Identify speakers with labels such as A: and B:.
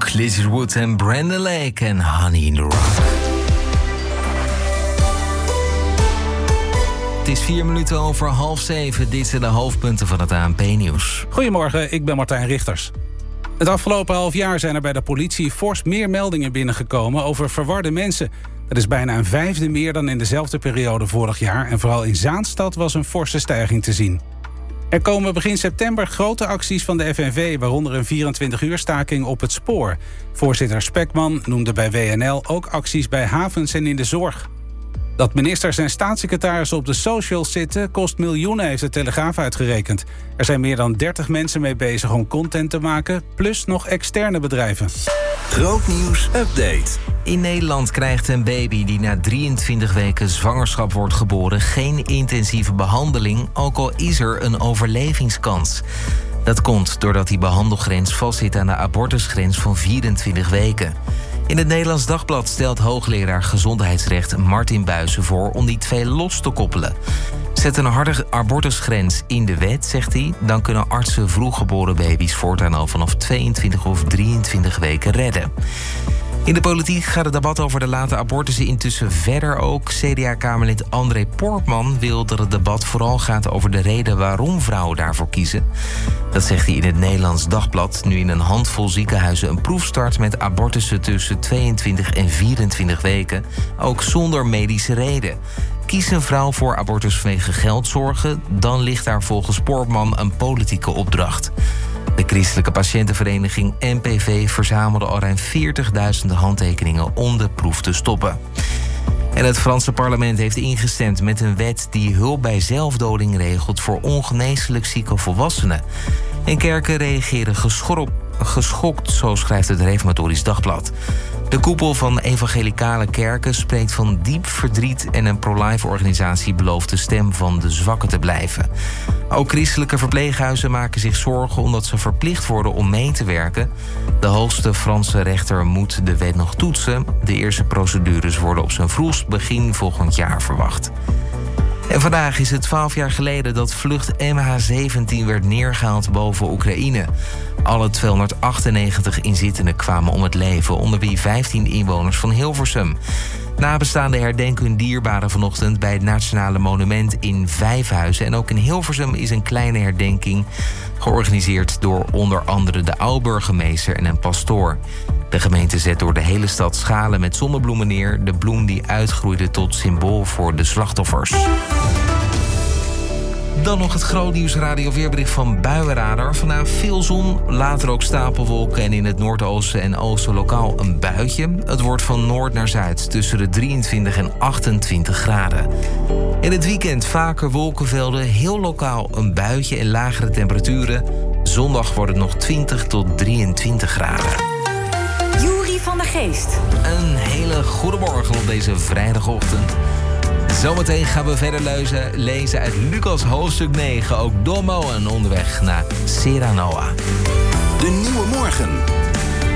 A: Lizzie Wood en Brandon Lake en Honey in the Rock. Het is 4 minuten over 6:30. Dit zijn de hoofdpunten van het ANP-nieuws.
B: Goedemorgen, ik ben Martijn Richters. Het afgelopen half jaar zijn er bij de politie fors meer meldingen binnengekomen over verwarde mensen. Dat is bijna een vijfde meer dan in dezelfde periode vorig jaar. En vooral in Zaanstad was een forse stijging te zien. Er komen begin september grote acties van de FNV... waaronder een 24-uur staking op het spoor. Voorzitter Spekman noemde bij WNL ook acties bij havens en in de zorg. Dat ministers en staatssecretarissen op de socials zitten kost miljoenen, heeft de Telegraaf uitgerekend. Er zijn meer dan 30 mensen mee bezig om content te maken, plus nog externe bedrijven.
C: Grootnieuws update.
A: In Nederland krijgt een baby die na 23 weken zwangerschap wordt geboren geen intensieve behandeling, ook al is er een overlevingskans. Dat komt doordat die behandelgrens vastzit aan de abortusgrens van 24 weken. In het Nederlands Dagblad stelt hoogleraar gezondheidsrecht Martin Buijsen voor om die twee los te koppelen. Zet een harde abortusgrens in de wet, zegt hij, dan kunnen artsen vroeggeboren baby's voortaan al vanaf 22 of 23 weken redden. In de politiek gaat het debat over de late abortussen intussen verder ook. CDA-kamerlid André Poortman wil dat het debat vooral gaat over de reden waarom vrouwen daarvoor kiezen. Dat zegt hij in het Nederlands Dagblad, nu in een handvol ziekenhuizen een proef start met abortussen tussen 22 en 24 weken, ook zonder medische reden. Kiest een vrouw voor abortus vanwege geldzorgen, dan ligt daar volgens Poortman een politieke opdracht. De Christelijke Patiëntenvereniging NPV verzamelde al ruim 40.000 handtekeningen om de proef te stoppen. En het Franse parlement heeft ingestemd met een wet die hulp bij zelfdoding regelt voor ongeneeslijk zieke volwassenen. En kerken reageren geschokt, zo schrijft het Reformatorisch Dagblad. De koepel van evangelicale kerken spreekt van diep verdriet en een pro-life organisatie belooft de stem van de zwakken te blijven. Ook christelijke verpleeghuizen maken zich zorgen omdat ze verplicht worden om mee te werken. De hoogste Franse rechter moet de wet nog toetsen. De eerste procedures worden op zijn vroegst begin volgend jaar verwacht. En vandaag is het 12 jaar geleden dat vlucht MH17 werd neergehaald boven Oekraïne. Alle 298 inzittenden kwamen om het leven, onder wie 15 inwoners van Hilversum. Nabestaanden herdenken hun dierbaren vanochtend bij het Nationale Monument in Vijfhuizen. En ook in Hilversum is een kleine herdenking georganiseerd door onder andere de oud-burgemeester en een pastoor. De gemeente zet door de hele stad schalen met zonnebloemen neer, de bloem die uitgroeide tot symbool voor de slachtoffers. Dan nog het grootnieuws radioweerbericht van Buienradar. Vandaag veel zon, later ook stapelwolken en in het noordoosten en oosten lokaal een buitje. Het wordt van noord naar zuid tussen de 23 en 28 graden. In het weekend vaker wolkenvelden, heel lokaal een buitje en lagere temperaturen. Zondag wordt het nog 20 tot 23 graden.
D: Juri van der Geest.
A: Een hele goede morgen op deze vrijdagochtend. Zometeen gaan we verder lezen uit Lucas hoofdstuk 9. Ook Don Moen onderweg naar Serranoa.
C: De Nieuwe Morgen.